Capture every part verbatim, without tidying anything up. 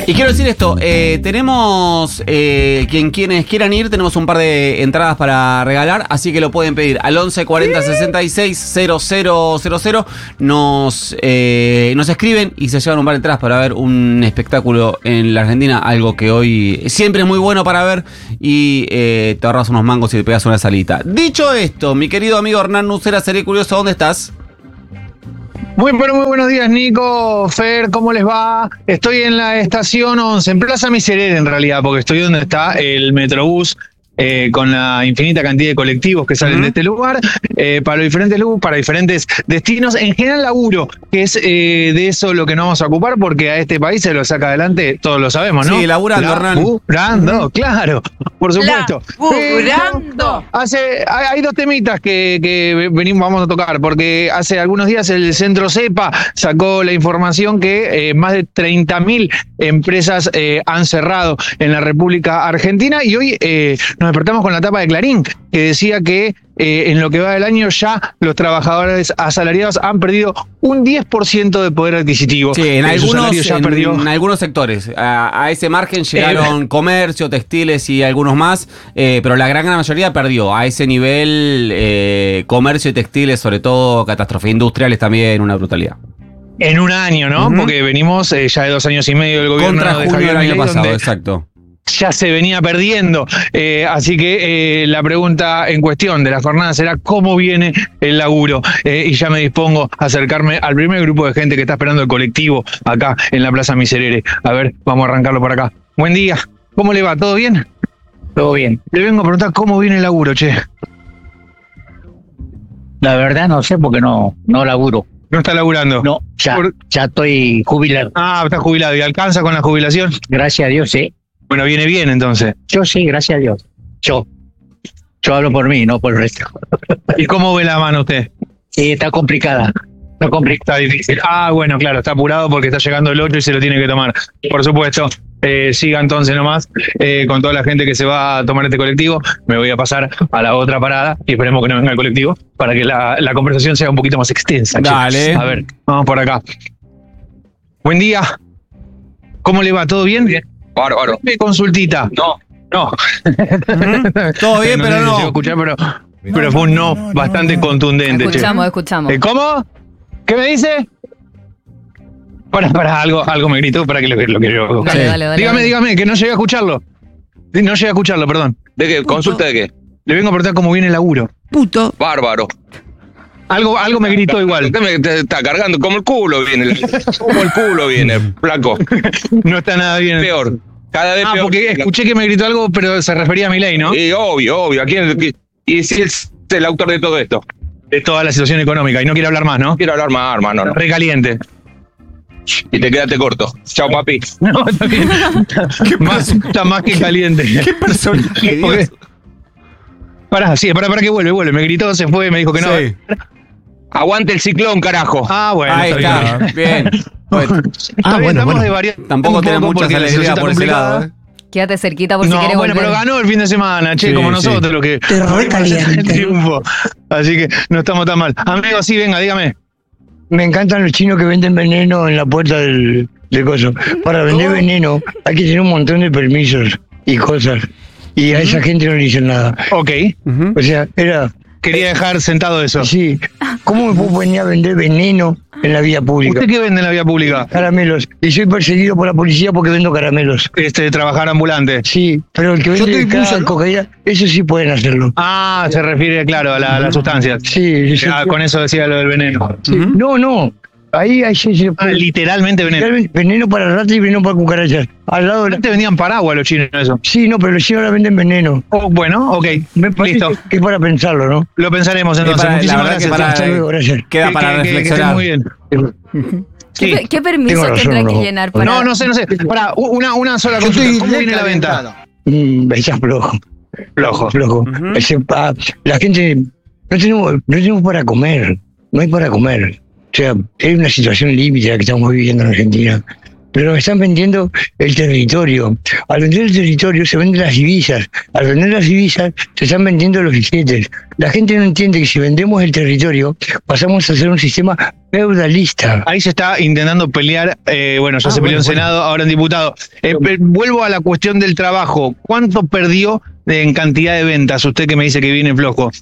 Y quiero decir esto, eh, tenemos, eh, quien quienes quieran ir, tenemos un par de entradas para regalar, así que lo pueden pedir al once cuarenta sesenta y seis cero cero cero cero. Nos, eh, nos escriben y se llevan un par de entradas para ver un espectáculo en la Argentina, algo que hoy siempre es muy bueno para ver y eh, te ahorras unos mangos y te pegas una salita. Dicho esto, mi querido amigo Hernán Nucera, seré curioso, ¿dónde estás? Muy, pero muy buenos días, Nico, Fer, ¿cómo les va? Estoy en la estación once, en Plaza Miserere en realidad, porque estoy donde está el Metrobús, eh, con la infinita cantidad de colectivos que salen uh-huh. de este lugar, eh, para diferentes para diferentes destinos, en general laburo, que es eh, de eso lo que nos vamos a ocupar, porque a este país se lo saca adelante, todos lo sabemos, ¿no? Sí, laburando, Hernán. Laburando, uh-huh. claro, por supuesto. Laburando. Hace, hay, hay dos temitas que, que venimos, vamos a tocar, porque hace algunos días el Centro CEPA sacó la información que eh, más de treinta mil empresas eh, han cerrado en la República Argentina, y hoy eh, nos despertamos con la tapa de Clarín, que decía que eh, en lo que va del año ya los trabajadores asalariados han perdido un diez por ciento de poder adquisitivo. Sí, en, algunos, ya en, perdió. en algunos sectores. A, a ese margen llegaron eh, comercio, textiles y algunos más, eh, pero la gran, gran mayoría perdió. A ese nivel, eh, comercio y textiles, sobre todo catástrofe, industriales también, una brutalidad. En un año, ¿no? Uh-huh. Porque venimos eh, ya de dos años y medio del gobierno Contra de junio Javier del año Milei, pasado, exacto. Ya se venía perdiendo, eh, así que eh, la pregunta en cuestión de la jornada será cómo viene el laburo, eh, y ya me dispongo a acercarme al primer grupo de gente que está esperando el colectivo acá en la Plaza Miserere. A ver, vamos a arrancarlo por acá. Buen día, ¿cómo le va? ¿Todo bien? Todo bien. Le vengo a preguntar cómo viene el laburo, che. La verdad no sé porque no, no laburo. ¿No está laburando? No, ya, por... ya estoy jubilado. Ah, está jubilado. ¿Y alcanza con la jubilación? Gracias a Dios, sí. Bueno, viene bien entonces. Yo sí, gracias a Dios. Yo. Yo hablo por mí, no por el resto. ¿Y cómo ve la mano usted? Sí, está complicada. Está complicada. Está difícil. Ah, bueno, claro, está apurado porque está llegando el ocho y se lo tiene que tomar. Por supuesto. Eh, siga entonces nomás eh, con toda la gente que se va a tomar este colectivo. Me voy a pasar a la otra parada y esperemos que no venga el colectivo para que la, la conversación sea un poquito más extensa. Dale. Che. A ver, vamos por acá. Buen día. ¿Cómo le va? ¿Todo bien? Bien. Bárbaro. Consultita. No. No. Todo bien, no pero sé no. Si escuchar, pero, pero fue un no, no, no bastante no, no. contundente. Escuchamos, che. escuchamos. ¿Eh, ¿Cómo? ¿Qué me dice? Para, para, algo, algo me gritó para que lo, lo que yo. Dale, dale, dale, dígame, dale. dígame, que no llegué a escucharlo. No llegué a escucharlo, perdón. ¿De qué? Puto. ¿Consulta de qué? Le vengo a preguntar cómo viene el laburo. Puto. Bárbaro. Algo, algo me gritó igual. ¿Qué me te está cargando? Como el culo viene. Como el culo viene, flaco. No está nada bien. Peor. Cada vez ah, peor. Porque escuché que me gritó algo, pero se refería a Milei, ¿no? Y obvio, obvio. ¿A quién? Y si es el autor de todo esto. De toda la situación económica. Y no quiere hablar más, ¿no? Quiero hablar más, hermano. No. Recaliente. Y te quedaste corto. Chao, papi. No, está bien. más, está más que caliente. ¿Qué personaje? Pará, sí, pará, pará que vuelve, vuelve. Me gritó, se fue, me dijo que no. Sí. Aguante el ciclón, carajo. Ah, bueno. Ahí está, bien. bien. Bueno. Ah, bien, bueno, bueno. De variar Tampoco tiene muchas alegrías por ese lado, ¿eh? Quédate cerquita por no, si quieres bueno, volver. pero ganó el fin de semana, che, sí, como nosotros, sí. Lo que... Terror caliente. Triunfo. Así que no estamos tan mal. Amigo, sí, venga, dígame. Me encantan los chinos que venden veneno en la puerta del, del coso. Para vender oh. veneno hay que tener un montón de permisos y cosas. Y a uh-huh. esa gente no le dicen nada. Ok. Uh-huh. O sea, era... Quería dejar sentado eso. Sí. ¿Cómo me puedo venir a vender veneno en la vía pública? ¿Usted qué vende en la vía pública? Caramelos. Y soy perseguido por la policía porque vendo caramelos. Este, trabajar ambulante. Sí, pero el que vende cada cocaína, eso sí pueden hacerlo. Ah, se refiere, claro, a la, a las sustancias. Sí. sí ah, con eso decía lo del veneno. Sí. Uh-huh. No, no. Ahí hay sí, sí, ah, literalmente veneno. Literalmente, veneno para ratas y veneno para cucarachas. Al lado de la... Antes vendían paraguas los chinos, eso. Sí, no, pero los chinos ahora venden veneno. Oh, bueno, ok. Me listo. Que es para pensarlo, ¿no? Lo pensaremos entonces. Para, Muchísimas gracias. Para, Hasta luego, gracias. Queda para que, reflexionar. Que, que muy bien. Sí. ¿Qué, ¿Qué permiso razón, tendrá no. que llenar para...? No, no sé, no sé. Para, una, una sola cosa. ¿Cómo viene la venta? Mm, ya flojo. Flojo. Flojo. Uh-huh. Ese, ah, la gente... No tenemos, no tenemos para comer. No hay para comer. O sea, hay una situación límite la que estamos viviendo en Argentina. pero nos están vendiendo el territorio. Al vender el territorio se venden las divisas. Al vender las divisas se están vendiendo los billetes. La gente no entiende que si vendemos el territorio pasamos a hacer un sistema feudalista. Ahí se está intentando pelear, eh, bueno, ya Ah, se peleó bueno, en Senado, ahora en diputado. Eh, pe- vuelvo a la cuestión del trabajo. ¿Cuánto perdió en cantidad de ventas? Usted que me dice que viene flojo.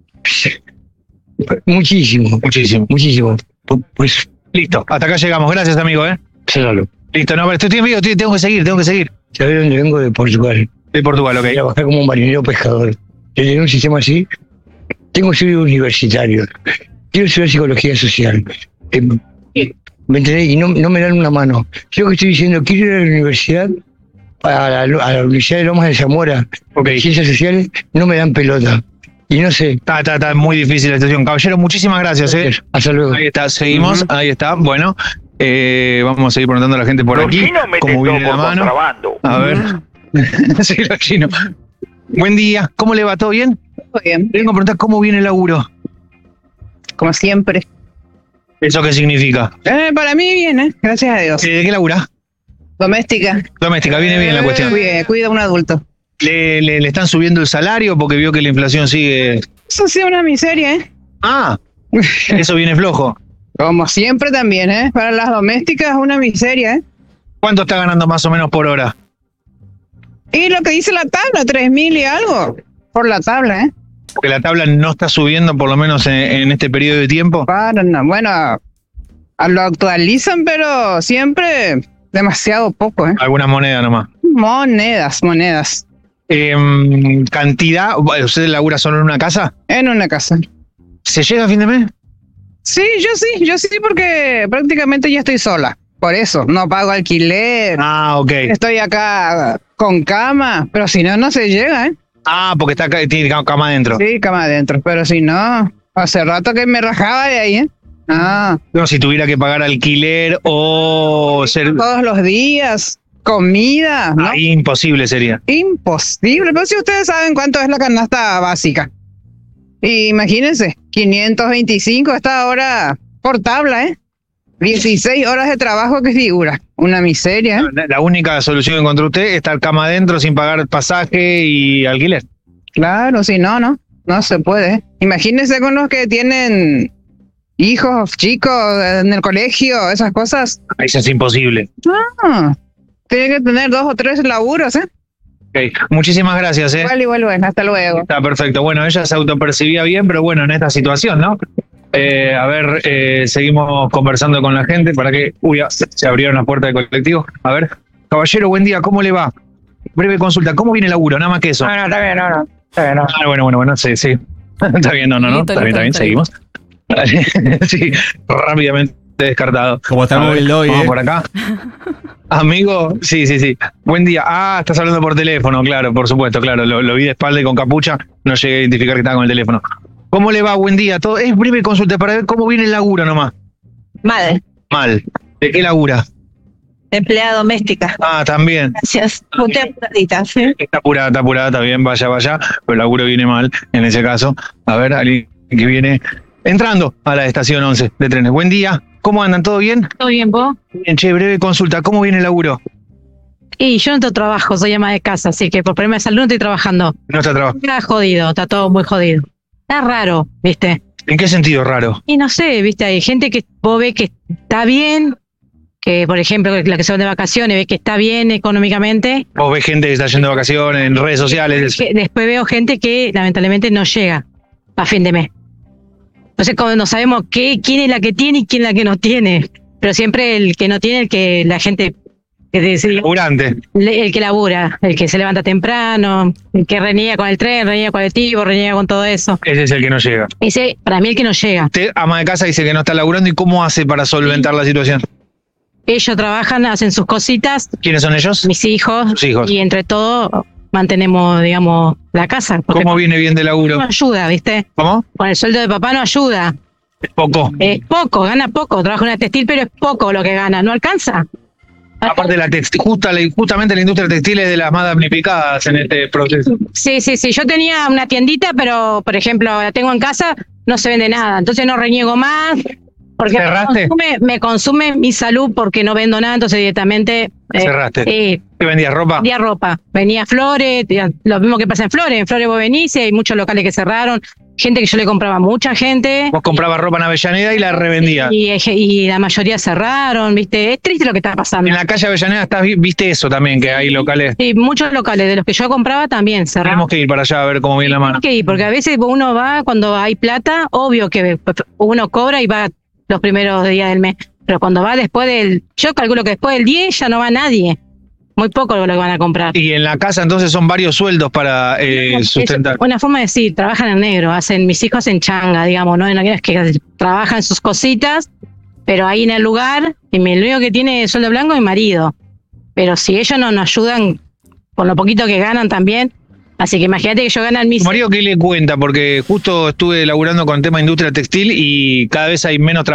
Muchísimo, Muchísimo. muchísimo. Pu- Pues, Listo, hasta acá llegamos. Gracias, amigo, ¿eh? cerralo. Listo, no, pero estoy amigo, estoy- tengo que seguir, tengo que seguir. ¿Sabés dónde vengo? De Portugal. De Portugal, ok. Trabajé como marinero pescador. Yo tenía un sistema así. Tengo estudios universitarios. Quiero estudiar psicología social. Eh, ¿Me entendés? Y no, no me dan una mano. Yo que estoy diciendo, quiero ir a la universidad, a la, a la Universidad de Lomas de Zamora, Ok. Ciencias Sociales, no me dan pelota. Y no sé. Está, está, está muy difícil la situación. Caballero, muchísimas gracias, ¿eh? Hasta luego. Ahí está, seguimos, ahí está. Bueno, eh, vamos a seguir preguntando a la gente por aquí. ¿Cómo viene la mano? A ver. Sí, los chinos. Buen día, ¿cómo le va? ¿Todo bien? Muy bien, Vengo a preguntar cómo viene el laburo. como siempre. ¿Eso qué significa? Eh, para mí bien, ¿eh? Gracias a Dios. Eh, ¿De qué labura? Doméstica. Doméstica, viene bien la cuestión. Cuida, cuida a un adulto. ¿Le, le, le están subiendo el salario porque vio que la inflación sigue? Eso sí es una miseria, ¿eh? Ah, eso viene flojo. Como siempre también, ¿eh? Para las domésticas una miseria, ¿eh? ¿Cuánto está ganando más o menos por hora? Y lo que dice la tabla, tres mil y algo. Por la tabla, ¿eh? Porque la tabla no está subiendo por lo menos en, en este periodo de tiempo. Para, no. Bueno, a- lo actualizan, pero siempre demasiado poco, ¿eh? Algunas monedas nomás. Monedas, monedas. Em, cantidad, ¿usted labura solo en una casa? En una casa. ¿Se llega a fin de mes? Sí, yo sí, yo sí, porque prácticamente ya estoy sola. Por eso, no pago alquiler. Ah, ok. Estoy acá con cama, pero si no, no se llega, ¿eh? Ah, porque está acá, tiene cama adentro. Sí, cama adentro, pero si no, hace rato que me rajaba de ahí, ¿eh? Ah, No, si tuviera que pagar alquiler o ser... todos los días, comida, ¿no? Ahí imposible sería. Imposible, pero si ustedes saben cuánto es la canasta básica. Y imagínense, quinientos veinticinco está ahora por tabla, ¿eh? dieciséis horas de trabajo que figura. Una miseria, ¿eh? La única solución que encontró usted es estar cama adentro sin pagar pasaje y alquiler. Claro, si no, no, no se puede. ¿eh? Imagínense con los que tienen hijos chicos en el colegio, esas cosas. Ahí eso es imposible. Ah, tiene que tener dos o tres laburos, ¿eh? Ok, muchísimas gracias, ¿eh? Igual, igual, bueno, hasta luego. Está perfecto. Bueno, ella se autopercibía bien, pero bueno, en esta situación, ¿no? Eh, a ver, eh, seguimos conversando con la gente para que... Uy, ya, se abrieron las puertas del colectivo. A ver, caballero, buen día, ¿cómo le va? Breve consulta, ¿cómo viene el laburo? Nada más que eso. No, no, está bien, no, no. Está bien, no. Ah, bueno, bueno, bueno, sí, sí. Está bien, no, no, no. Listo, Está bien, está bien, listo, seguimos. Sí, rápidamente descartado. Como está el A ver, móvil hoy, vamos ¿eh? por acá. Amigo, sí, sí, sí. Buen día. Ah, estás hablando por teléfono, claro, por supuesto, claro. Lo, lo vi de espalda y con capucha, no llegué a identificar que estaba con el teléfono. ¿Cómo le va? Buen día. Todo es breve consulta para ver cómo viene el laburo nomás. Mal, Mal. ¿De qué labura? empleada doméstica. Ah, también. Gracias. Usted apuradita, ¿sí? Está apurada, está apurada, está bien, vaya, vaya. Pero el laburo viene mal en ese caso. A ver, alguien que viene entrando a la estación once de trenes. Buen día. ¿Cómo andan? ¿Todo bien? ¿Todo bien, vos? Bien, che, breve consulta. ¿Cómo viene el laburo? Y yo no tengo trabajo, soy ama de casa, así que por problema de salud no estoy trabajando. No está trabajando. Está jodido, está todo muy jodido. Está raro, ¿viste? ¿En qué sentido raro? Y no sé, ¿viste? Hay gente que vos ves que está bien, que por ejemplo, la que se van de vacaciones, ve que está bien económicamente. Vos ves gente que está yendo de vacaciones en redes sociales. Que después veo gente que lamentablemente no llega a fin de mes. Entonces, como no sabemos qué, quién es la que tiene y quién es la que no tiene. Pero siempre el que no tiene, el que la gente, que decide, Laburante. el que labura, el que se levanta temprano, el que reniega con el tren, reniega con el tibo, reniega con todo eso. Ese es el que no llega. Ese, para mí, el que no llega. Usted, ama de casa, dice que no está laburando. ¿Y cómo hace para solventar la situación? Ellos trabajan, hacen sus cositas, ¿Quiénes son ellos? mis hijos, Sus hijos. y entre todo mantenemos, digamos, la casa. Porque ¿Cómo viene bien de laburo? no ayuda, ¿viste? ¿Cómo? Con el sueldo de papá no ayuda. Es poco. Es poco, gana poco. Trabaja en una textil, pero es poco lo que gana. No alcanza. Aparte, la textil, justa, la- justamente la industria textil es de las más damnificadas en este proceso. Sí, sí, sí. Yo tenía una tiendita, pero, por ejemplo, la tengo en casa, no se vende nada. Entonces no reniego más, Porque me ¿Cerraste? consume, me consume mi salud porque no vendo nada, entonces directamente... eh, Cerraste. Sí, ¿Qué vendías ropa? vendía ropa. Venía Flores, tía, lo mismo que pasa en Flores. En Flores vos venís y hay muchos locales que cerraron. Gente que yo le compraba a mucha gente. Vos comprabas ropa en Avellaneda y la revendías. Y, y la mayoría cerraron, ¿viste? Es triste lo que está pasando. En la calle Avellaneda estás, viste eso también, que hay locales. Sí, muchos locales de los que yo compraba también cerraron. Tenemos que ir para allá a ver cómo viene la mano. Hay que ir, porque a veces uno va cuando hay plata, obvio que uno cobra y va los primeros días del mes. Pero cuando va después del... Yo calculo que después del diez ya no va nadie. Muy poco lo que van a comprar. Y en la casa entonces son varios sueldos para eh, sustentar. Es una forma de decir, trabajan en negro, hacen, mis hijos en changa, digamos, ¿no? No es que trabajan sus cositas, pero ahí en el lugar, y mi- lo único que tiene sueldo blanco es mi marido. Pero si ellos no nos ayudan con lo poquito que ganan también, así que imagínate que yo ganan mis... ¿Tu marido qué le cuenta? Porque justo estuve laburando con el tema industria textil y cada vez hay menos